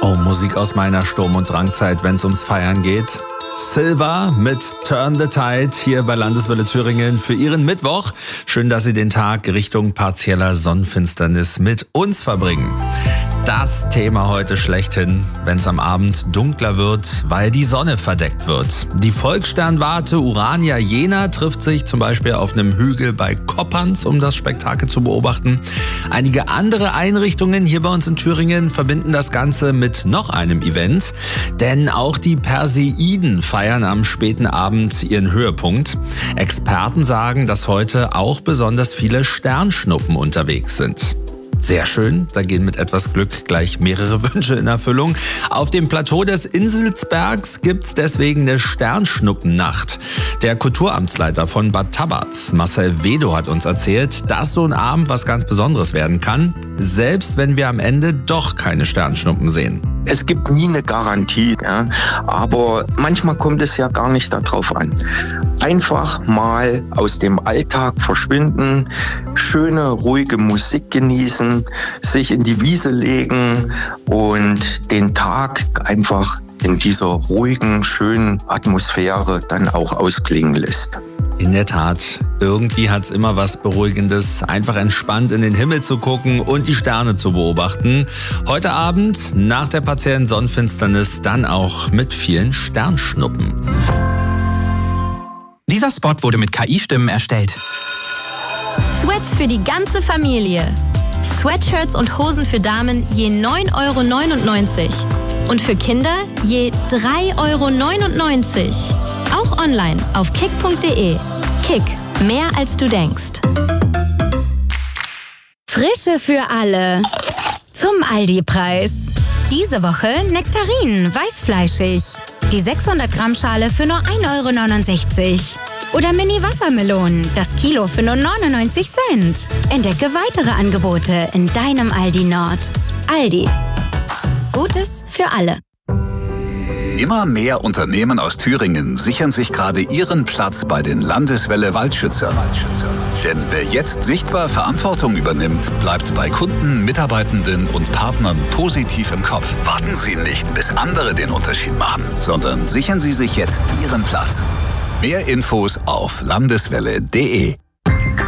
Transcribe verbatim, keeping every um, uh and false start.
Oh, Musik aus meiner Sturm- und Drangzeit, wenn es ums Feiern geht. Silva mit Turn the Tide hier bei Landeswelle Thüringen für Ihren Mittwoch. Schön, dass Sie den Tag Richtung partieller Sonnenfinsternis mit uns verbringen. Das Thema heute schlechthin, wenn es am Abend dunkler wird, weil die Sonne verdeckt wird. Die Volkssternwarte Urania Jena trifft sich zum Beispiel auf einem Hügel bei Koppanz, um das Spektakel zu beobachten. Einige andere Einrichtungen hier bei uns in Thüringen verbinden das Ganze mit noch einem Event. Denn auch die Perseiden feiern am späten Abend ihren Höhepunkt. Experten sagen, dass heute auch besonders viele Sternschnuppen unterwegs sind. Sehr schön, da gehen mit etwas Glück gleich mehrere Wünsche in Erfüllung. Auf dem Plateau des Inselsbergs gibt's deswegen eine Sternschnuppennacht. Der Kulturamtsleiter von Bad Tabatz, Marcel Wedo, hat uns erzählt, dass so ein Abend was ganz Besonderes werden kann, selbst wenn wir am Ende doch keine Sternschnuppen sehen. Es gibt nie eine Garantie, ja, aber manchmal kommt es ja gar nicht darauf an. Einfach mal aus dem Alltag verschwinden, schöne, ruhige Musik genießen, sich in die Wiese legen und den Tag einfach in dieser ruhigen, schönen Atmosphäre dann auch ausklingen lässt. In der Tat, irgendwie hat's immer was Beruhigendes, einfach entspannt in den Himmel zu gucken und die Sterne zu beobachten. Heute Abend, nach der partiellen Sonnenfinsternis, dann auch mit vielen Sternschnuppen. Dieser Spot wurde mit K I-Stimmen erstellt. Sweats für die ganze Familie. Sweatshirts und Hosen für Damen je neun Euro neunundneunzig. Und für Kinder je drei Euro neunundneunzig. Auch online auf kick punkt de. Kick, mehr als du denkst. Frische für alle. Zum Aldi-Preis. Diese Woche Nektarinen, weißfleischig. Die sechshundert Gramm Schale für nur ein Euro neunundsechzig. Oder Mini-Wassermelonen, das Kilo für nur neunundneunzig Cent. Entdecke weitere Angebote in deinem Aldi Nord. Aldi. Gutes für alle. Immer mehr Unternehmen aus Thüringen sichern sich gerade ihren Platz bei den Landeswelle Waldschützern. Denn wer jetzt sichtbar Verantwortung übernimmt, bleibt bei Kunden, Mitarbeitenden und Partnern positiv im Kopf. Warten Sie nicht, bis andere den Unterschied machen, sondern sichern Sie sich jetzt Ihren Platz. Mehr Infos auf landeswelle punkt de.